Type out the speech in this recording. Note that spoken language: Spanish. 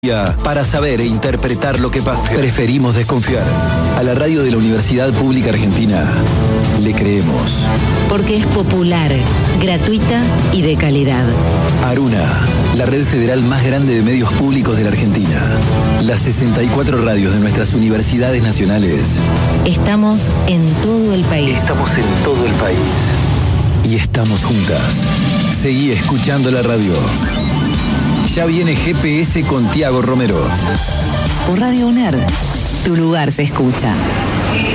Para saber e interpretar lo que pasa, preferimos desconfiar. A la radio de la Universidad Pública Argentina le creemos. Porque es popular, gratuita y de calidad. Aruna, la red federal más grande de medios públicos de la Argentina. Las 64 radios de nuestras universidades nacionales. Estamos en todo el país. Estamos en todo el país. Y estamos juntas. Seguí escuchando la radio. Ya viene GPS con Tiago Romero. Por Radio UNER, tu lugar se escucha.